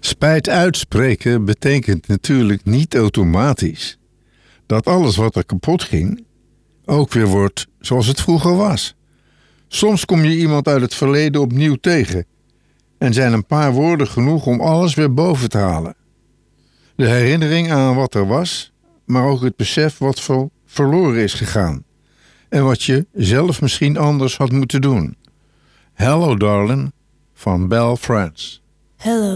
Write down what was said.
Spijt uitspreken betekent natuurlijk niet automatisch dat alles wat er kapot ging ook weer wordt zoals het vroeger was. Soms kom je iemand uit het verleden opnieuw tegen en zijn een paar woorden genoeg om alles weer boven te halen. De herinnering aan wat er was, maar ook het besef wat verloren is gegaan en wat je zelf misschien anders had moeten doen. Hello Darling van Belle France. Hello.